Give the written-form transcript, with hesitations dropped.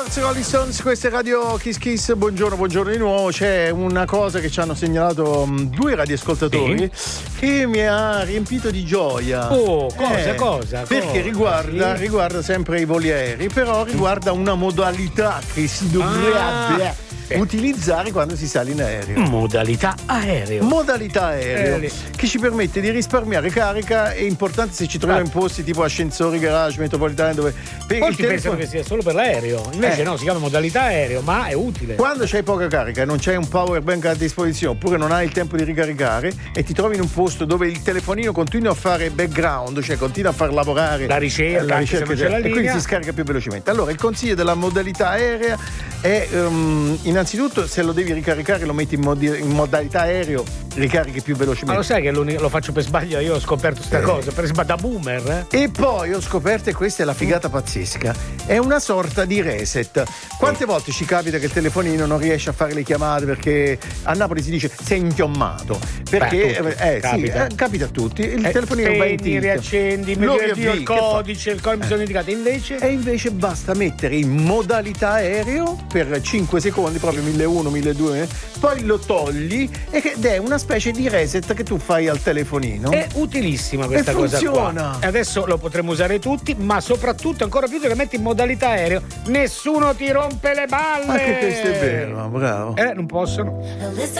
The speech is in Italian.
Beatles, Rolling Stones, questa è Radio Kiss Kiss. Buongiorno di nuovo. C'è una cosa che ci hanno segnalato due radioascoltatori che mi ha riempito di gioia. Oh, cosa? Perché riguarda sempre i voli aerei, però riguarda una modalità che si dovrebbe utilizzare quando si sale in aereo. Modalità aereo che ci permette di risparmiare carica. È importante se ci troviamo in posti tipo ascensori, garage, metropolitane, dove molti pensano che sia solo per l'aereo, invece no, si chiama modalità aereo, ma è utile quando c'hai poca carica e non c'hai un power bank a disposizione, oppure non hai il tempo di ricaricare e ti trovi in un posto dove il telefonino continua a fare background, cioè continua a far lavorare la ricerca e quindi si scarica più velocemente. Allora il consiglio della modalità aerea è innanzitutto, se lo devi ricaricare lo metti in modalità aereo, ricarichi più velocemente. Ma lo sai che lo faccio per sbaglio? Io ho scoperto sta cosa per da boomer. E poi ho scoperto, e questa è la figata pazzesca, è una sorta di reset. Quante volte ci capita che il telefonino non riesce a fare le chiamate perché a Napoli si dice sei inchiommato, perché capita a tutti, il telefonino va in tilt, riaccendi, il codice bisogna indicare, invece basta mettere in modalità aereo per 5 secondi, proprio 1001, 1200, poi lo togli ed è una specie di reset che tu fai al telefonino. È utilissima questa cosa funziona. Qua. E adesso lo potremo usare tutti, ma soprattutto ancora più se lo metti in modalità aereo, nessuno ti rompe le balle. Anche questo è vero, bravo. Non possono.